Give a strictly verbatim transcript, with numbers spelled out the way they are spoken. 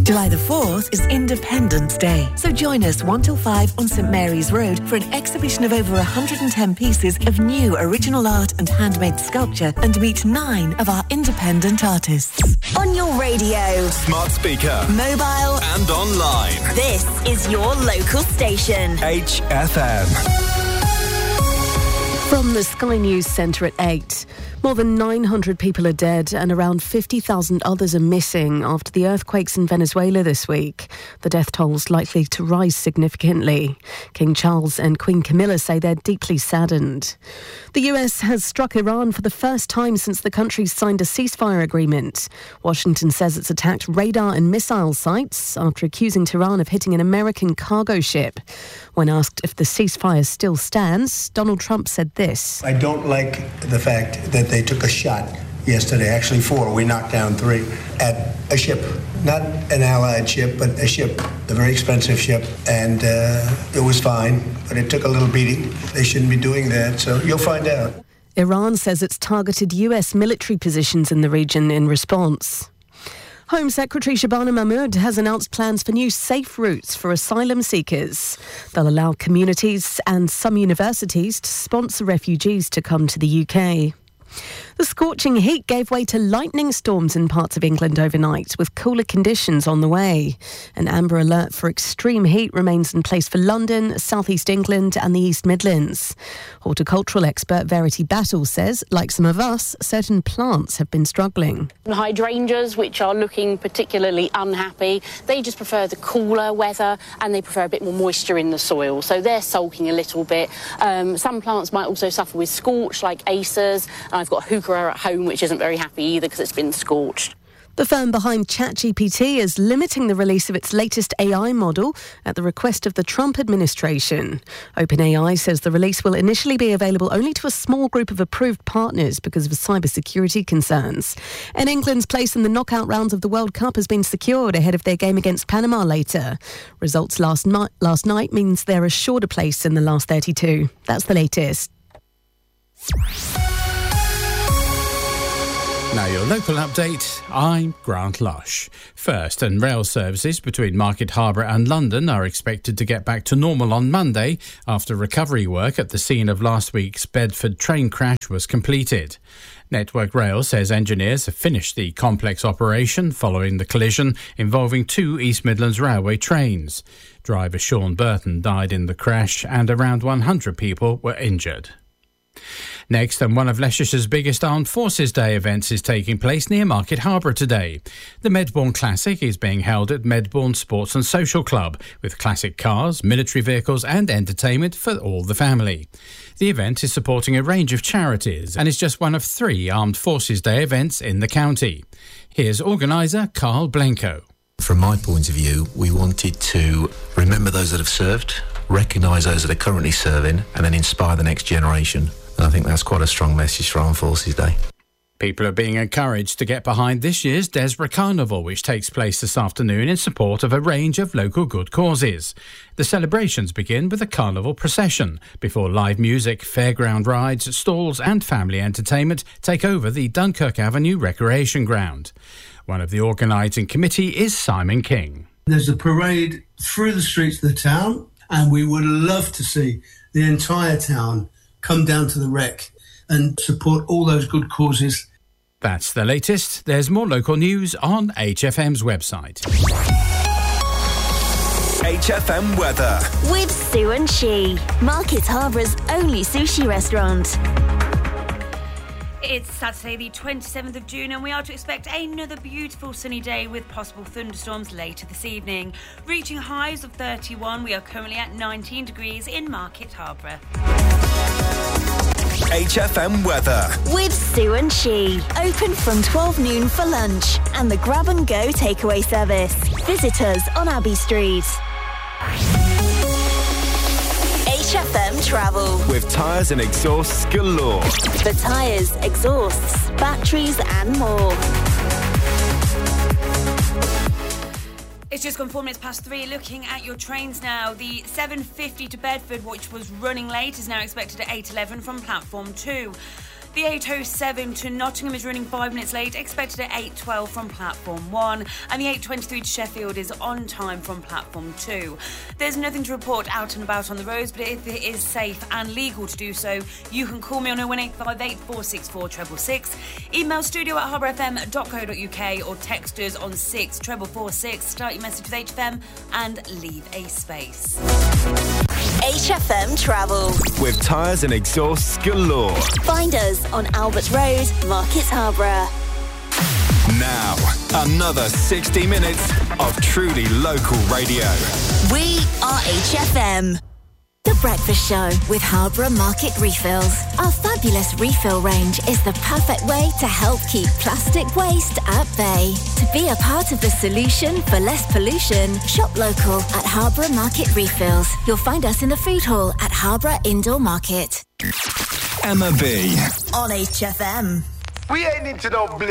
July the fourth is Independence Day, so join us one till five on St Mary's Road for an exhibition of over one hundred ten pieces of new original art and handmade sculpture, and meet nine of our independent artists. On your radio, smart speaker, mobile and online. This is your local station. H F M. From the Sky News Centre at eight. More than nine hundred people are dead and around fifty thousand others are missing after the earthquakes in Venezuela this week. The death toll's likely to rise significantly. King Charles and Queen Camilla say they're deeply saddened. The U S has struck Iran for the first time since the country signed a ceasefire agreement. Washington says it's attacked radar and missile sites after accusing Tehran of hitting an American cargo ship. When asked if the ceasefire still stands, Donald Trump said this. I don't like the fact that they took a shot yesterday, actually four, we knocked down three, at a ship. Not an Allied ship, but a ship, a very expensive ship, and uh, it was fine, but it took a little beating. They shouldn't be doing that, so you'll find out. Iran says it's targeted U S military positions in the region in response. Home Secretary Shabana Mahmood has announced plans for new safe routes for asylum seekers. They'll allow communities and some universities to sponsor refugees to come to the U K. The scorching heat gave way to lightning storms in parts of England overnight, with cooler conditions on the way. An amber alert for extreme heat remains in place for London, South East England and the East Midlands. Horticultural expert Verity Battle says, like some of us, certain plants have been struggling. Hydrangeas, which are looking particularly unhappy, they just prefer the cooler weather and they prefer a bit more moisture in the soil, so they're sulking a little bit. Um, some plants might also suffer with scorch, like acers. I've got heuchera at home, which isn't very happy either because it's been scorched. The firm behind ChatGPT is limiting the release of its latest A I model at the request of the Trump administration. OpenAI says the release will initially be available only to a small group of approved partners because of cybersecurity concerns. And England's place in the knockout rounds of the World Cup has been secured ahead of their game against Panama later. Results last night, last night means they're assured a place in the last thirty-two. That's the latest. Now your local update, I'm Grant Lush. First, and rail services between Market Harbour and London are expected to get back to normal on Monday after recovery work at the scene of last week's Bedford train crash was completed. Network Rail says engineers have finished the complex operation following the collision involving two East Midlands Railway trains. Driver Sean Burton died in the crash and around one hundred people were injured. Next, and one of Leicestershire's biggest Armed Forces Day events is taking place near Market Harbour today. The Medbourne Classic is being held at Medbourne Sports and Social Club, with classic cars, military vehicles and entertainment for all the family. The event is supporting a range of charities and is just one of three Armed Forces Day events in the county. Here's organiser Carl Blenko. From my point of view, we wanted to remember those that have served, recognise those that are currently serving, and then inspire the next generation. And I think that's quite a strong message for Armed Forces Day. People are being encouraged to get behind this year's Desborough Carnival, which takes place this afternoon in support of a range of local good causes. The celebrations begin with a carnival procession before live music, fairground rides, stalls and family entertainment take over the Dunkirk Avenue Recreation Ground. One of the organising committee is Simon King. There's a parade through the streets of the town, and we would love to see the entire town come down to the Rec and support all those good causes. That's the latest. There's more local news on H F M's website. H F M weather. With Sue and She, Market Harbour's only sushi restaurant. It's Saturday the twenty-seventh of June and we are to expect another beautiful sunny day with possible thunderstorms later this evening. Reaching highs of thirty-one, we are currently at nineteen degrees in Market Harbour. H F M weather. With Sue and She, open from twelve noon for lunch and the grab and go takeaway service. Visit us on Abbey Street. H F M travel. With tyres and exhausts galore. For tyres, exhausts, batteries and more. It's just gone four minutes past three. Looking at your trains now, the seven fifty to Bedford, which was running late, is now expected at eight eleven from platform two. The eight oh seven to Nottingham is running five minutes late, expected at eight twelve from platform one, and the eight twenty-three to Sheffield is on time from platform two. There's nothing to report out and about on the roads, but if it is safe and legal to do so, you can call me on oh one eight five eight, four six four, six six six, email studio at harbour f m dot co dot u k, or text us on six four four four six, start your message with H F M and leave a space. H F M Travel. With tyres and exhausts galore. Find us on Albert Road, Market Harborough. Now, another sixty minutes of truly local radio. We are H F M. The Breakfast Show with Harborough Market Refills. Our fabulous refill range is the perfect way to help keep plastic waste at bay. To be a part of the solution for less pollution, shop local at Harborough Market Refills. You'll find us in the food hall at Harborough Indoor Market. Emma B. On H F M. We ain't into no bliss.